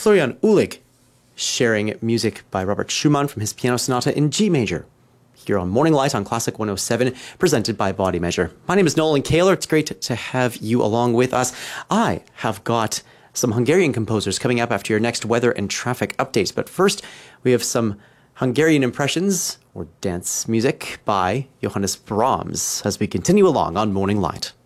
Florian Uhlig sharing music by Robert Schumann from his piano sonata in G major, here on Morning Light on Classic 107, presented by Body Measure. My name is Nolan Kaler. It's great to have you along with us. I have got some Hungarian composers coming up after your next weather and traffic updates. But first, we have some Hungarian impressions or dance music by Johannes Brahms as we continue along on Morning Light.